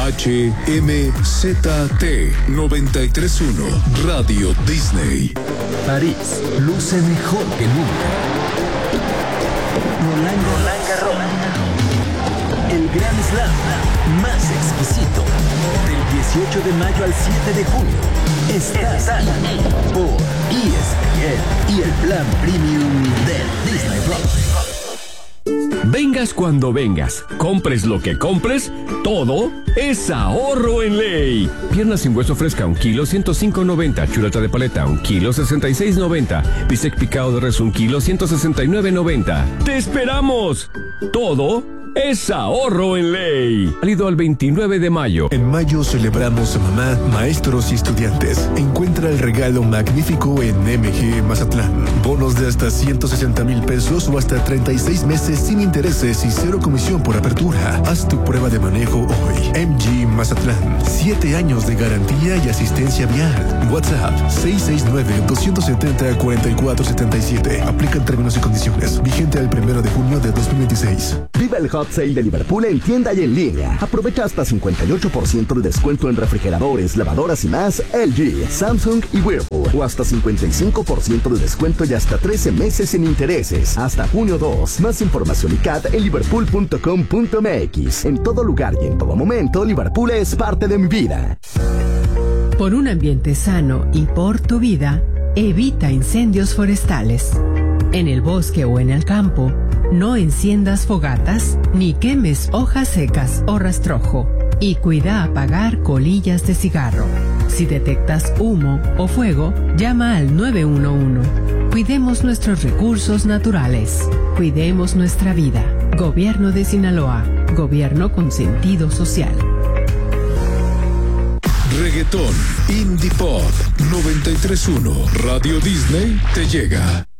HMZT 931 Radio Disney. París luce mejor que nunca. Roland Garros, el Grand Slam más exquisito. Del 18 de mayo al 7 de junio. Estás ahí por ESPN y el plan premium de Disney Plus. Vengas cuando vengas, compres lo que compres, todo es ahorro en ley. Pierna sin hueso fresca, 1 kilo, 105.90. Chuleta de paleta, 1 kilo, 66.90. Bistec picado de res, 1 kilo, 169.90. ¡Te esperamos! Todo es ahorro en ley. Válido al 29 de mayo. En mayo celebramos a mamá, maestros y estudiantes. Encuentra el regalo magnífico en MG Mazatlán. Bonos de hasta 160,000 pesos o hasta 36 meses sin intereses y 0 comisión por apertura. Haz tu prueba de manejo hoy. MG Mazatlán. 7 años de garantía y asistencia vial. WhatsApp 669-270-4477. Aplican términos y condiciones. Vigente al 1 de junio de 2026. Viva el Hot Sale de Liverpool en tienda y en línea. Aprovecha hasta 58% de descuento en refrigeradores, lavadoras y más LG, Samsung y Whirlpool. O hasta 55% de descuento y hasta 13 meses sin intereses. Hasta junio 2. Más información y CAT en liverpool.com.mx. En todo lugar y en todo momento, Liverpool es parte de mi vida. Por un ambiente sano y por tu vida, evita incendios forestales. En el bosque o en el campo, no enciendas fogatas ni quemes hojas secas o rastrojo. Y cuida apagar colillas de cigarro. Si detectas humo o fuego, llama al 911. Cuidemos nuestros recursos naturales. Cuidemos nuestra vida. Gobierno de Sinaloa. Gobierno con sentido social. Reggaetón, Indie Pop 93.1 Radio Disney te llega.